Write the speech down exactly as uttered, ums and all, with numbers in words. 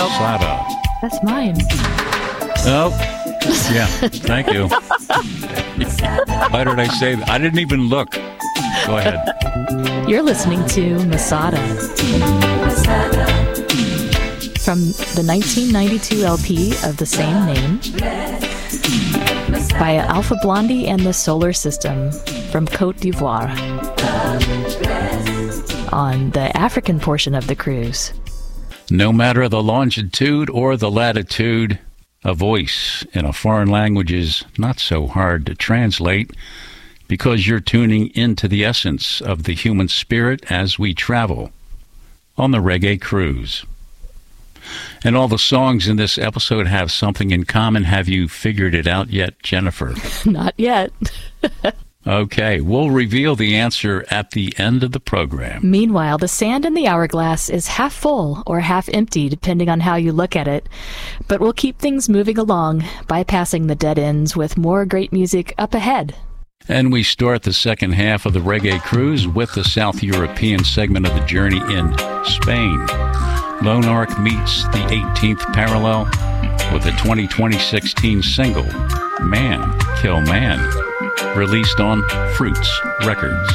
Masada. That's mine. Oh, yeah. Thank you. Why did I say that? I didn't even look. Go ahead. You're listening to Masada. From the nineteen ninety-two L P of the same name by Alpha Blondy and the Solar System from Côte d'Ivoire on the African portion of the cruise. No matter the longitude or the latitude, a voice in a foreign language is not so hard to translate because you're tuning into the essence of the human spirit as we travel on the Reggae Cruise. And all the songs in this episode have something in common. Have you figured it out yet, Jennifer? Not yet. Okay, we'll reveal the answer at the end of the program. Meanwhile, the sand in the hourglass is half full or half empty, depending on how you look at it. But we'll keep things moving along, bypassing the dead ends with more great music up ahead. And we start the second half of the Reggae Cruise with the South European segment of the journey in Spain. Lone Ark meets the eighteenth parallel with the twenty twenty sixteen single, Man Kill Man, released on Fruits Records.